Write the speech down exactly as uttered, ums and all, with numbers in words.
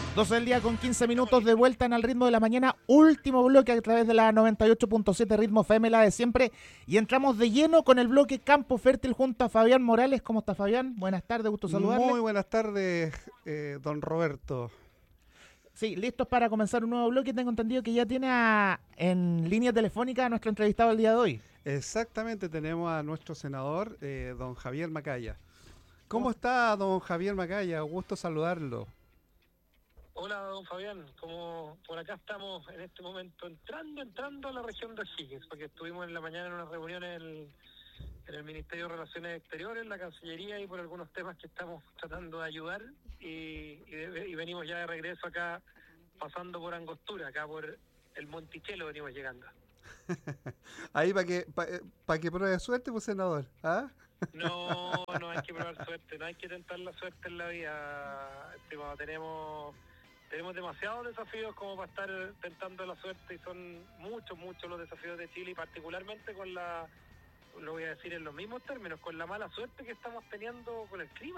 doce del día con quince minutos de vuelta en Al Ritmo de la Mañana, último bloque a través de la noventa y ocho punto siete Ritmo F M, la de siempre, y entramos de lleno con el bloque Campo Fértil junto a Fabián Morales. ¿Cómo está, Fabián? Buenas tardes, gusto saludarle. Muy buenas tardes, eh, don Roberto. Sí, listos para comenzar un nuevo bloque. Tengo entendido que ya tiene a, en línea telefónica a nuestro entrevistado el día de hoy. Exactamente, tenemos a nuestro senador, eh, don Javier Macaya. ¿Cómo oh. está, don Javier Macaya? Gusto saludarlo. Hola, don Fabián. Como por acá estamos en este momento entrando, entrando a la región de O'Higgins, porque estuvimos en la mañana en una reunión en el, en el Ministerio de Relaciones Exteriores, en la Cancillería, y por algunos temas que estamos tratando de ayudar, y, y, de, y venimos ya de regreso acá, pasando por Angostura, acá por el Monticello venimos llegando. Ahí para que para pa que pruebe suerte, pues, senador. ¿Ah? No, no hay que probar suerte, no hay que tentar la suerte en la vida, estimado. Tenemos... Tenemos demasiados desafíos como para estar tentando la suerte, y son muchos, muchos los desafíos de Chile, y particularmente con la, lo voy a decir en los mismos términos, con la mala suerte que estamos teniendo con el clima.